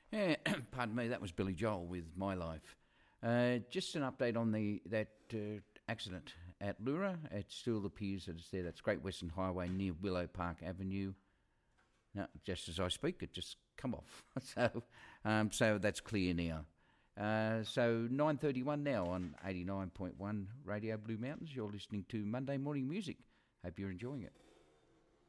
Yeah, pardon me, that was Billy Joel with My Life. Just an update on that accident at Lura. It still appears that it's there. That's Great Western Highway near Willow Park Avenue. Now, just as I speak, it just come off. So that's clear now. So 9:31 now on 89.1 Radio Blue Mountains. You're listening to Monday Morning Music. Hope you're enjoying it.